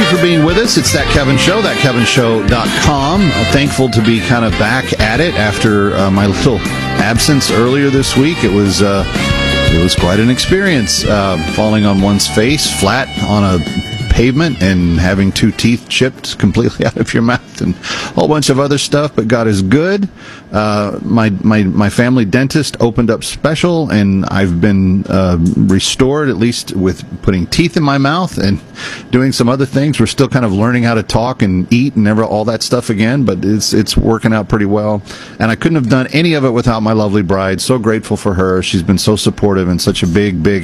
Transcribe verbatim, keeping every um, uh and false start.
for being with us. It's That Kevin Show, that kevin show dot com. Uh, thankful to be kind of back at it after uh, my little absence earlier this week. It was uh, it was quite an experience, uh, falling on one's face flat on a pavement and having two teeth chipped completely out of your mouth and a whole bunch of other stuff, but God is good. Uh, my, my, my family dentist opened up special, and I've been uh, restored, at least with putting teeth in my mouth and doing some other things. We're still kind of learning how to talk and eat and never all that stuff again, but it's it's working out pretty well. And I couldn't have done any of it without my lovely bride. So grateful for her. She's been so supportive and such a big, big